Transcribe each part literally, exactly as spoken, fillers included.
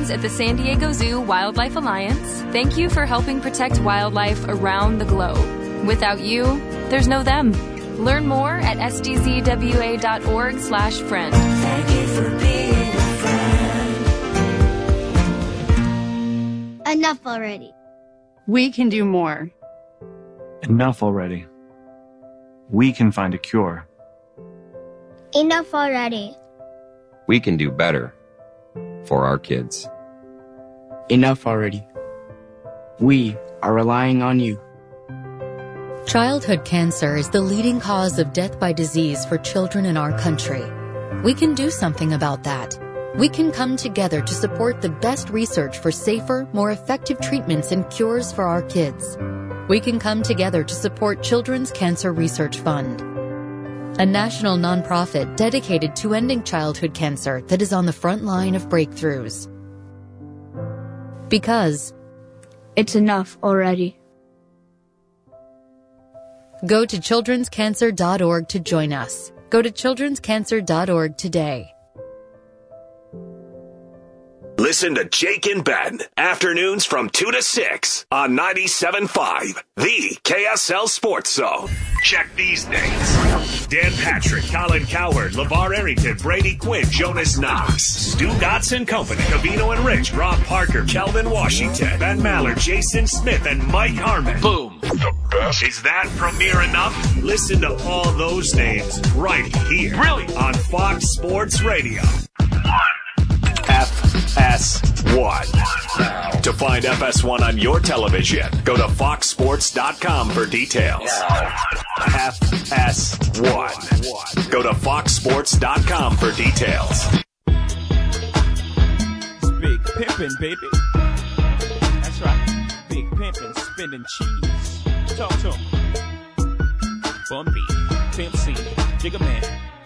friends at the San Diego Zoo Wildlife Alliance, thank you for helping protect wildlife around the globe. Without you, there's no them. Learn more at s d z w a dot org slash friend. Thank you for being a friend. Enough already. We can do more. Enough already. We can find a cure. Enough already. We can do better for our kids. Enough already. We are relying on you. Childhood cancer is the leading cause of death by disease for children in our country. We can do something about that. We can come together to support the best research for safer, more effective treatments and cures for our kids. We can come together to support Children's Cancer Research Fund, a national nonprofit dedicated to ending childhood cancer that is on the front line of breakthroughs. Because it's enough already. Go to children's cancer dot org to join us. Go to children's cancer dot org today. Listen to Jake and Ben, afternoons from two to six on ninety-seven point five, the K S L Sports Zone. Check these names. Dan Patrick, Colin Cowherd, LeVar Arrington, Brady Quinn, Jonas Knox, Stu Dotson Company, Cavino and Rich, Rob Parker, Kelvin Washington, Ben Maller, Jason Smith, and Mike Harmon. Boom. The best. Is that premiere enough? Listen to all those names right here. Brilliant. On Fox Sports Radio. F S one. To find F S one on your television, go to fox sports dot com for details. F S one. Go to fox sports dot com for details. Big pimpin', baby. That's right. Big pimpin', spinning cheese. Talk to him. Bumby, Pimp C, Jigga Man.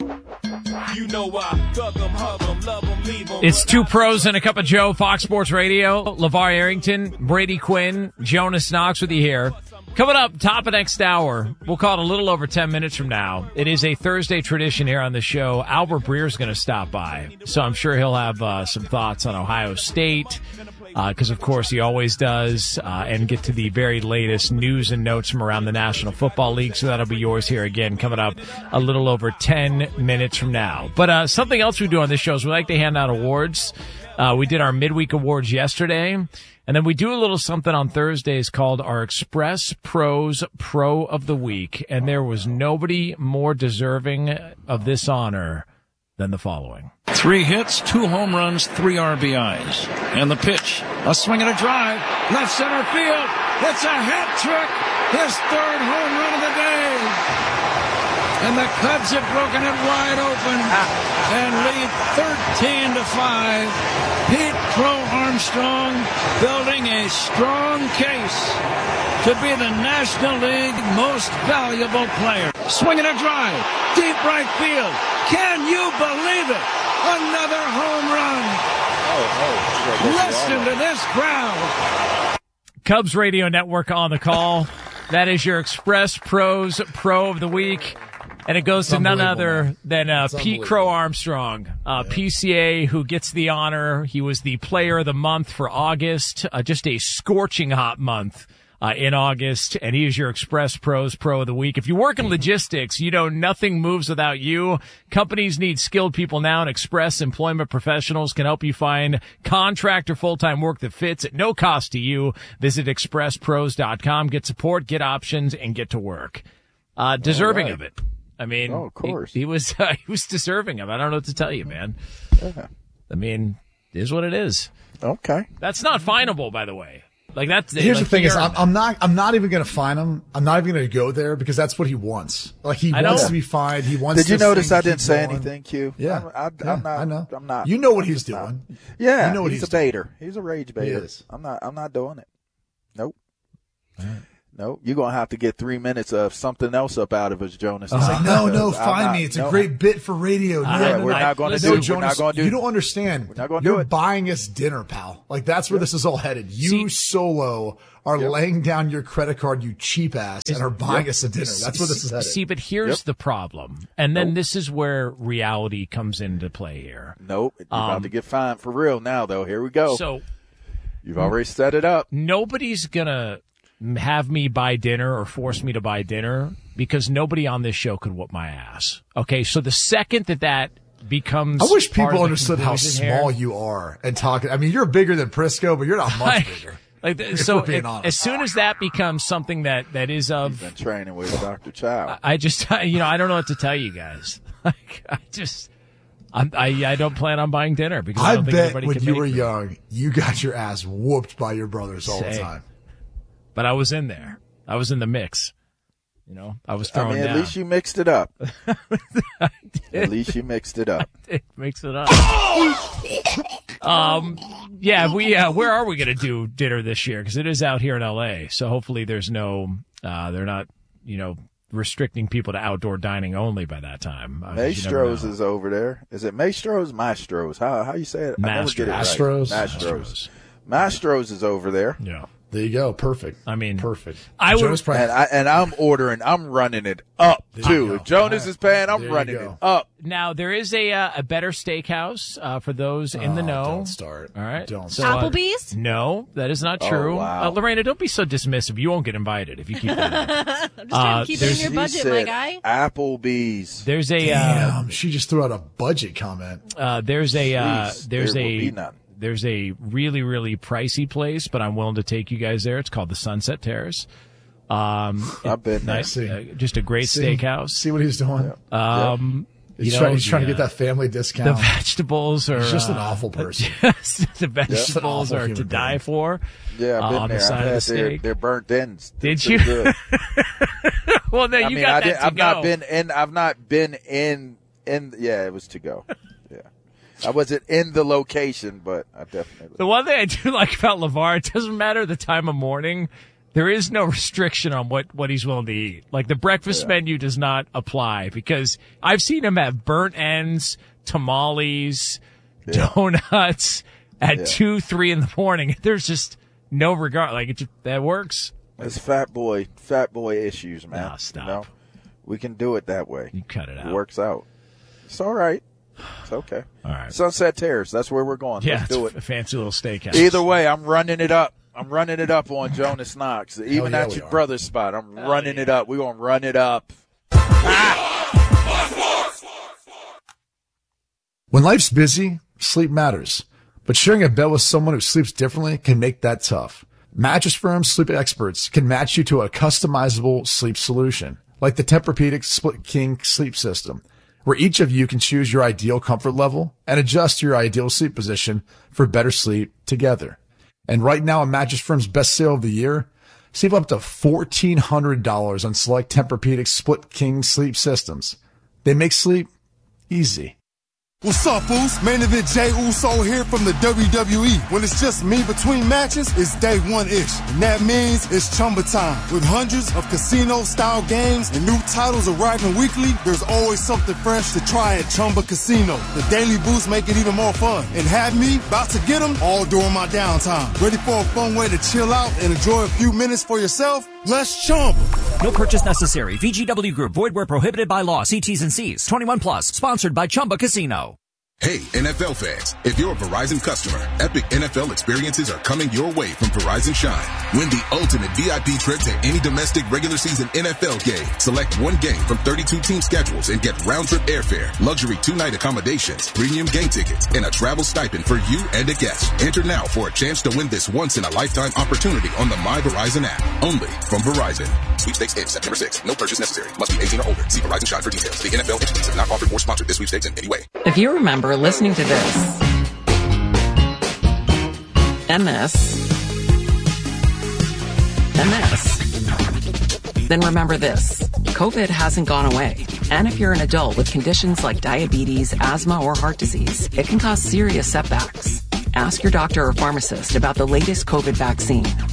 You know I thug 'em, hug 'em, love 'em, leave 'em. It's Two Pros and a Cup of Joe, Fox Sports Radio. LeVar Arrington, Brady Quinn, Jonas Knox with you here. Coming up, top of next hour, we'll call it a little over ten minutes from now. It is a Thursday tradition here on the show. Albert Breer's going to stop by, so I'm sure he'll have uh, some thoughts on Ohio State, because, uh, of course, he always does, uh, and get to the very latest news and notes from around the National Football League, so that'll be yours here again coming up a little over ten minutes from now. But uh, something else we do on this show is we like to hand out awards. Uh, we did our midweek awards yesterday, and then we do a little something on Thursdays called our Express Pros Pro of the Week, and there was nobody more deserving of this honor than the following. Three hits, two home runs, three R B Is. And the pitch, a swing and a drive, left center field. It's a hat trick, his third home run of the day. And the Cubs have broken it wide open and lead thirteen to five. Pete Crow Armstrong building a strong case to be the National League most valuable player. Swing and a drive, deep right field. Can you believe it? Another home run. Oh, oh. Listen to this crowd. Cubs Radio Network on the call. That is your Express Pros Pro of the Week. And it goes to none other than uh, Pete Crow Armstrong, uh, yeah. P C A, who gets the honor. He was the Player of the Month for August, uh, just a scorching hot month uh, in August. And he is your Express Pros Pro of the Week. If you work in logistics, you know nothing moves without you. Companies need skilled people now, and Express Employment Professionals can help you find contract or full-time work that fits at no cost to you. Visit express pros dot com, get support, get options, and get to work. Uh, deserving right. of it. I mean, oh, of course. He, he was uh, he was deserving of it. I don't know what to tell you, man. Yeah. I mean, it is what it is. Okay. That's not finable, by the way. Like that's Here's like the thing: is I'm, I'm not I'm not even going to fine him. I'm not even going to go there because that's what he wants. Like he I wants know. to be fined. He wants. Did you to notice I keep didn't say going. anything, Q? Yeah, I, I, yeah, I'm not. I know. I'm not. You know what I'm he's not. doing. Yeah, you know what he's, he's a baiter. He's a rage baiter. He is. I'm not. I'm not doing it. Nope. Right. No, you're going to have to get three minutes of something else up out of us, Jonas. I was like, no, no, I'm find not- me. It's no. a great bit for radio. Yeah, No, no, we're no. not going to Listen, do it. We're Jonas, not going to do you it. don't understand. We're not going to do You're it. buying us dinner, pal. Like, that's where this is all headed. You See- solo are Yep. laying down your credit card, you cheap ass, and are buying Yep. us a dinner. That's where this is headed. See, but here's Yep. the problem. And then Nope. this is where reality comes into play here. Nope. You're Um, about to get fined for real now, though. Here we go. So You've already set it up. nobody's going to have me buy dinner or force me to buy dinner because nobody on this show could whoop my ass. Okay, so the second that that becomes I wish part of people the understood how conclusion small here- you are and talking. I mean, you're bigger than Prisco, but you're not much Like- bigger. Like the, If so, we're being it- honest. as soon as that becomes something that that is of, Been training with Doctor Chow. I just you know I don't know what to tell you guys. Like I just I'm, I I don't plan on buying dinner because I, I don't think bet anybody when can you make were me. young, you got your ass whooped by your brothers all the Say. time. But I was in there. I was in the mix. You know, I was I throwing mean, at down. least you mixed it up. At least you mixed it up. It makes it up. um, yeah, we. Uh, where are we going to do dinner this year? Because it is out here in L A. So hopefully there's no. Uh, they're not. You know, restricting people to outdoor dining only by that time. Uh, 'cause you never Maestros know. is over there. Is it Maestros? Maestros. How how you say it? I never get it right. Mastros. Mastros. Mastros is over there. Yeah. There you go. Perfect. I mean, perfect. I would- Jonas probably- And I and I'm ordering. I'm running it up There you too. go. If Jonas is paying, I'm There you running go. it up. Now there is a uh, a better steakhouse uh, for those in the Oh, know. don't start. All right, Don't So, start. uh, Applebee's? no, that is not Oh, true. wow. uh, Lorena, don't be so dismissive. You won't get invited if you keep that. I'm just trying Uh, to keep it in there's- your She budget, said my guy. Applebee's. There's a uh, Damn, she just threw out a budget comment. uh, there's a uh, Jeez, there's there will a be none. there's a really really pricey place, but I'm willing to take you guys there. It's called the Sunset Terrace. Um, I've been there. nice, uh, just a great See- steakhouse. See what he's doing? Um, He's, you know, trying, he's trying to the, get that family The discount. vegetables are He's just an uh, awful person. Yes, the vegetables awful are to human die being. for. Yeah, I've uh, been on there. the I've side of had the their, steak. their burnt ends. They're Did pretty you? good. Well, no, you I mean, got I that did, to I've go. not been in. I've not been in. In yeah, it was to go. Yeah, I wasn't in the location, but I definitely. The one thing I do like about LeVar, it doesn't matter the time of morning. There is no restriction on what, what he's willing to eat. Like the breakfast Yeah. menu does not apply because I've seen him have burnt ends, tamales, Yeah. donuts at Yeah. two, three in the morning. There's just no regard. Like it just, that works. It's fat boy, fat boy issues, man. Nah, stop. You know? We can do it that way. You cut it It out. works out. It's all right. It's okay. All right. Sunset Terrace. That's where we're going. Yeah, Let's do it's it. a fancy little steakhouse. Either way, I'm running it up. I'm running it up on Jonas Knox. Even yeah, at we your are. brother's spot, I'm running it up. We're going to run it up. When life's busy, sleep matters. But sharing a bed with someone who sleeps differently can make that tough. Mattress Firm sleep experts can match you to a customizable sleep solution, like the Tempur-Pedic Split King sleep system, where each of you can choose your ideal comfort level and adjust your ideal sleep position for better sleep together. And right now, a Mattress Firm's best sale of the year, save up to fourteen hundred dollars on select Tempur-Pedic Split King sleep systems. They make sleep easy. What's up, Foos? Main event Jay Uso here from the W W E. When it's just me between matches, it's day one-ish. And that means it's Chumba time. With hundreds of casino-style games and new titles arriving weekly, there's always something fresh to try at Chumba Casino. The daily boosts make it even more fun. And have me about to get them all during my downtime. Ready for a fun way to chill out and enjoy a few minutes for yourself? Let's Chumba. No purchase necessary. V G W Group. Void where prohibited by law. See T's and C's. twenty-one plus. Sponsored by Chumba Casino. Hey, N F L fans, if you're a Verizon customer, epic N F L experiences are coming your way from Verizon Shine. Win the ultimate V I P trip to any domestic regular season N F L game. Select one game from thirty-two team schedules and get round-trip airfare, luxury two-night accommodations, premium game tickets, and a travel stipend for you and a guest. Enter now for a chance to win this once-in-a-lifetime opportunity on the My Verizon app. Only from Verizon. Sweepstakes ends September sixth. No purchase necessary. Must be eighteen or older. See Verizon Shine for details. The N F L entities have not offered or sponsored this sweepstakes in any way. If you remember listening to this, and this, and this, then remember this. COVID hasn't gone away. And if you're an adult with conditions like diabetes, asthma, or heart disease, it can cause serious setbacks. Ask your doctor or pharmacist about the latest COVID vaccine.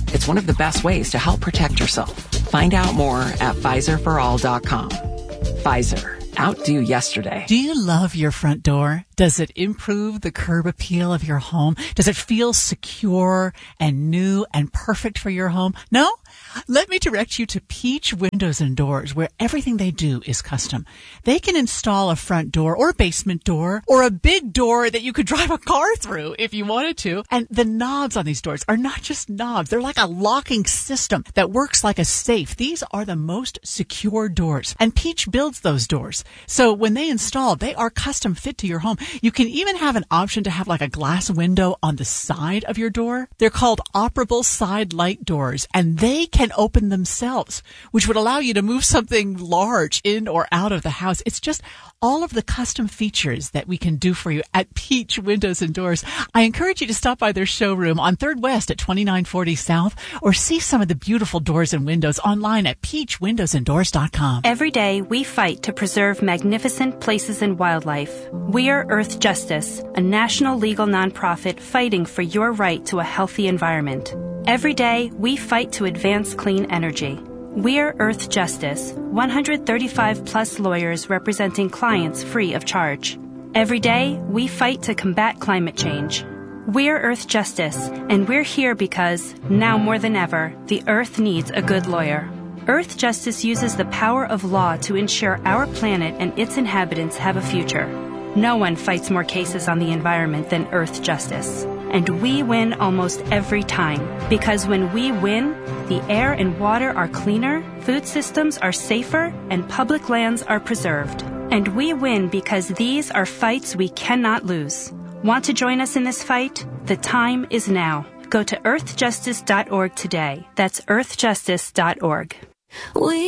It's one of the best ways to help protect yourself. Find out more at Pfizer for all dot com. Pfizer. Outdo yesterday. Do you love your front door? Does it improve the curb appeal of your home? Does it feel secure and new and perfect for your home? No? Let me direct you to Peach Windows and Doors, where everything they do is custom. They can install a front door or a basement door or a big door that you could drive a car through if you wanted to. And the knobs on these doors are not just knobs. They're like a locking system that works like a safe. These are the most secure doors. And Peach builds those doors. So when they install, they are custom fit to your home. You can even have an option to have like a glass window on the side of your door. They're called operable side light doors, and they can open themselves, which would allow you to move something large in or out of the house. It's just all of the custom features that we can do for you at Peach Windows and Doors. I encourage you to stop by their showroom on third West at twenty-nine forty South, or see some of the beautiful doors and windows online at peach windows and doors dot com. Every day we fight to preserve magnificent places and wildlife. We are Earth Justice, a national legal nonprofit fighting for your right to a healthy environment. Every day we fight to advance clean energy. We're Earth Justice, one hundred thirty-five plus lawyers representing clients free of charge. Every day, we fight to combat climate change. We're Earth Justice, and we're here because, now more than ever, the Earth needs a good lawyer. Earth Justice uses the power of law to ensure our planet and its inhabitants have a future. No one fights more cases on the environment than Earth Justice. And we win almost every time. Because when we win, the air and water are cleaner, food systems are safer, and public lands are preserved. And we win because these are fights we cannot lose. Want to join us in this fight? The time is now. Go to earth justice dot org today. That's earth justice dot org. We